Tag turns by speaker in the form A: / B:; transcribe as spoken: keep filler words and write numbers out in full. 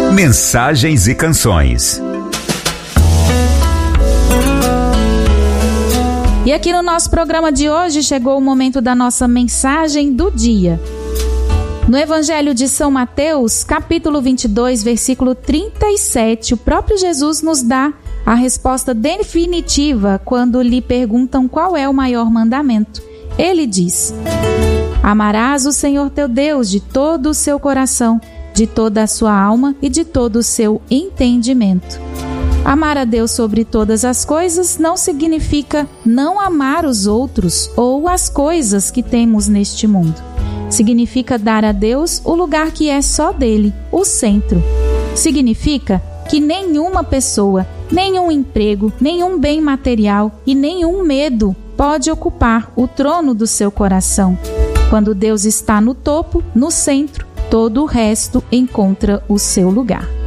A: Mensagens e canções.
B: E aqui no nosso programa de hoje chegou o momento da nossa mensagem do dia. No Evangelho de São Mateus, capítulo vinte e dois, versículo trinta e sete, o próprio Jesus nos dá a resposta definitiva quando lhe perguntam qual é o maior mandamento. Ele diz: amarás o Senhor teu Deus de todo o seu coração, de toda a sua alma e de todo o seu entendimento. Amar a Deus sobre todas as coisas não significa não amar os outros ou as coisas que temos neste mundo. Significa dar a Deus o lugar que é só dele, o centro. Significa que nenhuma pessoa, nenhum emprego, nenhum bem material e nenhum medo pode ocupar o trono do seu coração. Quando Deus está no topo, no centro, todo o resto encontra o seu lugar.